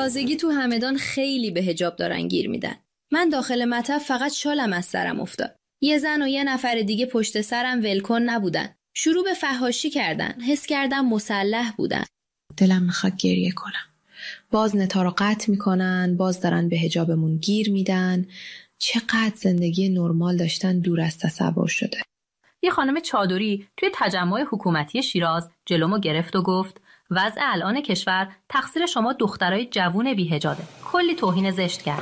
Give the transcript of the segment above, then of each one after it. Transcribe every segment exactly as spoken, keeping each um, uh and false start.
تازگی تو همدان خیلی به حجاب دارن گیر میدن. من داخل مطب فقط شالم از سرم افتاد. یه زن و یه نفر دیگه پشت سرم ولکن نبودن. شروع به فحاشی کردن. حس کردم مسلح بودن. دلم میخواد گریه کنم. باز نتا رو قطع میکنن، باز دارن به حجابمون گیر میدن. چقدر زندگی نرمال داشتن دور از تصور شده. یه خانم چادری توی تجمع حکومتی شیراز جلومو گرفت و گفت وضع الان کشور تقصیر شما دخترای جوون بی‌حجابه. کلی توهین زشت کرد.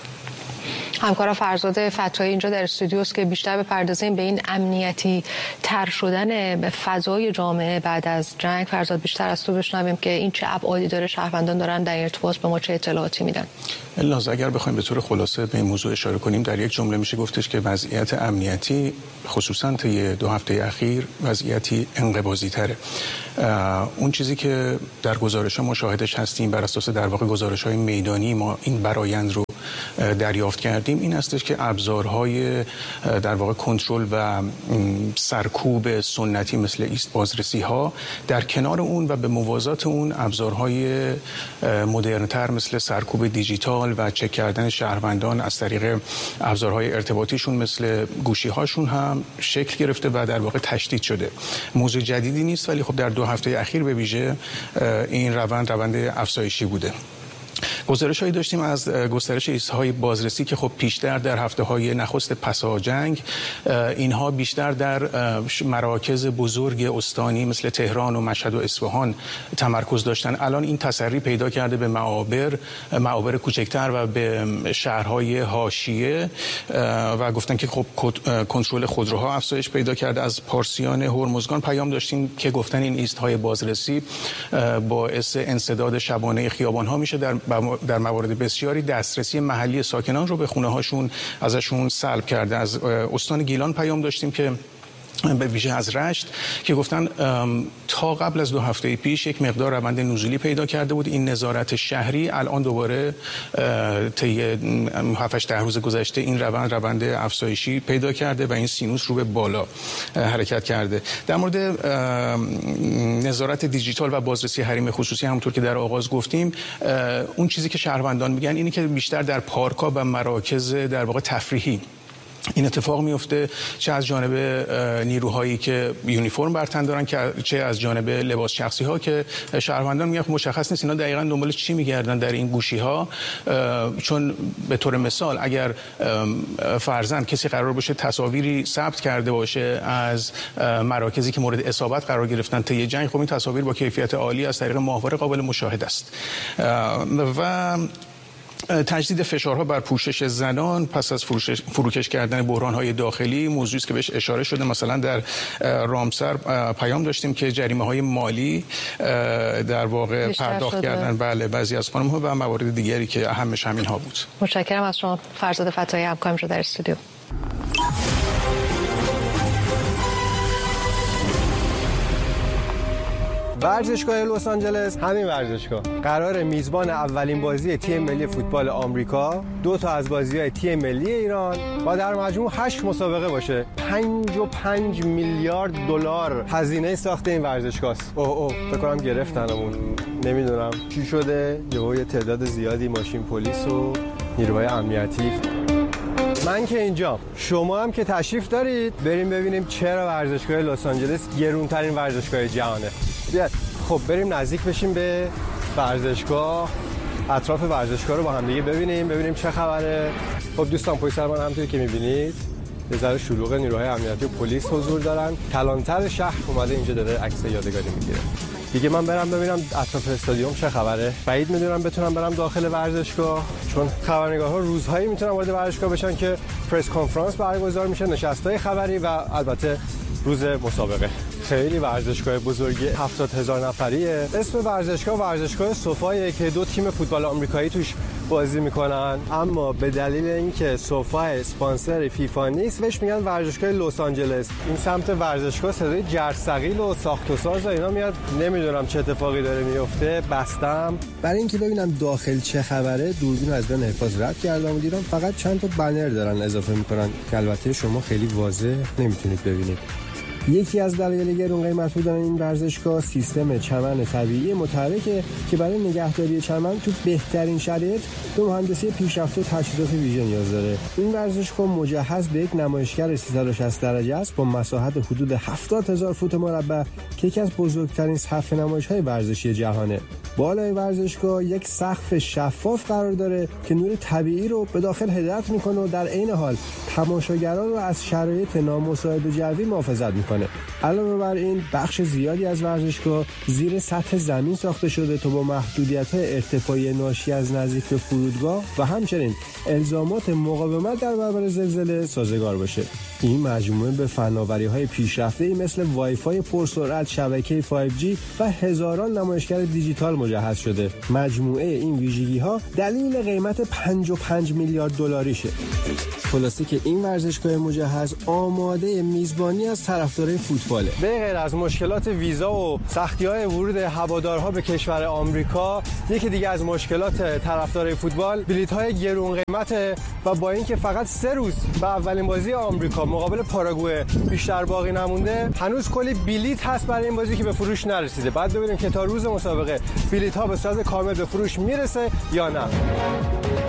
همکارم فرزاد فتایی اینجا در استودیوست که بیشتر بپردازیم به این امنیتی تر شدن فضای جامعه بعد از جنگ. فرزاد بیشتر از تو بشنویم که این چه ابعادی داره، شهروندان دارن در ارتباط به ما چه اطلاعاتی میدن. الناز اگر بخوایم به طور خلاصه به این موضوع اشاره کنیم، در یک جمله میشه گفتش که وضعیت امنیتی خصوصا طی دو هفته اخیر وضعیتی انقباضی تره. اون چیزی که در گزارش‌ها مشاهدش هستیم بر اساس در واقع گزارش‌های میدانی ما این برآیند رو دریافت کردیم این هستش که ابزارهای در واقع کنترل و سرکوب سنتی مثل ایست بازرسی ها در کنار اون و به موازات اون ابزارهای مدرن‌تر مثل سرکوب دیجیتال و چک کردن شهروندان از طریق ابزارهای ارتباطیشون مثل گوشی هاشون هم شکل گرفته و در واقع تشدید شده. موضوع جدیدی نیست، ولی خب در دو هفته اخیر به ویژه این روند روند افزایشی بوده. گزارش‌هایی داشتیم از گسترش ایست‌های بازرسی که خب پیشتر در هفته‌های نخست پسا جنگ اینها بیشتر در مراکز بزرگ استانی مثل تهران و مشهد و اصفهان تمرکز داشتن. الان این تسری پیدا کرده به معابر معابر کوچکتر و به شهرهای حاشیه و گفتن که خب کنترل خودروها افزایش پیدا کرده. از پارسیان هرمزگان پیام داشتیم که گفتن این ایست‌های بازرسی باعث انسداد شبانه خیابان‌ها میشه. در در موارد بسیاری دسترسی محلی ساکنان رو به خونه هاشون ازشون سلب کرده. از استان گیلان پیام داشتیم که به ویژه از رشت که گفتن تا قبل از دو هفته پیش یک مقدار روند نزولی پیدا کرده بود. این نظارت شهری الان دوباره طی هفت هشت روز گذشته این روند روند افزایشی پیدا کرده و این سینوس رو به بالا حرکت کرده. در مورد نظارت دیجیتال و بازرسی حریم خصوصی همونطور که در آغاز گفتیم، اون چیزی که شهروندان میگن اینه که بیشتر در پارک‌ها و مراکز در واقع تفریحی این اتفاق میفته، چه از جانب نیروهایی که یونیفرم بر تن دارن که چه از جانب لباس شخصی ها که شهروندان میگن مشخص نیست اینا دقیقاً دنبال چی میگردن در این گوشی ها. چون به طور مثال اگر فرضاً کسی قرار باشه تصاویری ثبت کرده باشه از مراکزی که مورد اصابت قرار گرفتن طی جنگ، خب این تصاویر با کیفیت عالی از طریق ماهواره قابل مشاهده است. و تجدید فشارها بر پوشش زنان پس از فروکش کردن بحران‌های داخلی موضوعی است که بهش اشاره شده. مثلا در رامسر پیام داشتیم که جریمه‌های مالی در واقع پرداخت کردن بله بعضی از خانم‌ها و موارد دیگری که اهمش همین‌ها بود. متشکرم از شما فرزاد فتایی، همکارم رو در استودیو. ورزشگاه لس آنجلس، همین ورزشگاه قرار میزبان اولین بازی تیم ملی فوتبال آمریکا، دو تا از بازی‌های تیم ملی ایران و در مجموع هشت مسابقه باشه. پنج و پنج میلیارد دلار هزینه ساخت این ورزشگاه است. اوه اوه فکر کنم گرفتنمون، نمیدونم چی شده، یه تعداد زیادی ماشین پلیس و نیروهای امنیتی. من که اینجا، شما هم که تشریف دارید، بریم ببینیم چرا ورزشگاه لس آنجلس گرونترین ورزشگاه جهانه. بیاد خب بریم نزدیک بشیم به ورزشگاه، اطراف ورزشگاه رو با هم دیگه ببینیم ببینیم چه خبره. خب دوستان پشت سر من همونطوری که می‌بینید یه ذره شلوغ، نیروهای امنیتی و پلیس حضور دارن. کلانتر شهر اومده اینجا داره عکس یادگاری میگیره. دیگه من برم ببینم اطراف استادیوم چه خبره. بعید میدونم بتونم برم داخل ورزشگاه، چون خبرنگارها روزهایی میتونن وارد ورزشگاه بشن که پرس کنفرانس برگزار میشه، نشستای خبری و البته روز مسابقه. خیلی ورزشگاه بزرگی، هفتاد هزار نفریه. اسم ورزشگاه ورزشگاه سوفایه که دو تیم فوتبال آمریکایی توش بازی میکنن، اما به دلیل اینکه سوفا اسپانسر فیفا نیست بهش میگن ورزشگاه لس آنجلس. این سمت ورزشگاه صدای جرثقیل و ساخت و ساز و اینا میاد، نمیدونم چه اتفاقی داره میفته. بستم برای اینکه ببینم داخل چه خبره، دوربین از بین حفاظ رد کردم و دیدم فقط چند تا بنر دارن اضافه میکنن که البته شما خیلی واضح نمیتونید ببینید. یکی از دلایل گران قیمت بودن این ورزشگاه سیستم چمن طبیعی متحرکه که برای نگهداری چمن تو بهترین شرایط به مهندسی پیشرفته و تجهیزات ویژه نیاز داره. این ورزشگاه مجهز به یک نمایشگر سیصد و شصت درجه است با مساحت حدود هفتاد هزار فوت مربع که یکی از بزرگترین صف نمایش‌های ورزشی جهانه. بالای ورزشگاه یک سقف شفاف قرار داره که نور طبیعی رو به داخل هدایت میکنه و در عین حال تماشاگران رو از شرایط نامساعد جوی محافظت میکنه. علاوه بر این بخش زیادی از ورزشگاه زیر سطح زمین ساخته شده تا با محدودیت‌های ارتفاعی ناشی از نزدیک به فرودگاه و همچنین الزامات مقاومت در برابر زلزله سازگار باشه. این مجموعه به فناوری‌های پیشرفته‌ای مثل وایفای پرسرعت، شبکه فایو جی و هزاران نمایشگر دیجیتال مجهز شده. مجموعه این ویژگی‌ها دلیل قیمت پنجاه و پنج میلیارد دلاریشه. خلاصه که این ورزشگاه مجهز آماده میزبانی از طرفدارای فوتباله. به غیر از مشکلات ویزا و سختی‌های ورود هوادارها به کشور آمریکا، یکی دیگه از مشکلات طرفدارای فوتبال بلیط‌های گران قیمته و با اینکه فقط سه روز به اولین بازی آمریکا مقابل پاراگوئه بیشتر باقی نمونده، هنوز کلی بلیط هست برای این بازی که به فروش نرسیده. بعد ببینیم که تا روز مسابقه بلیط‌ها به صورت کامل به فروش میرسه یا نه.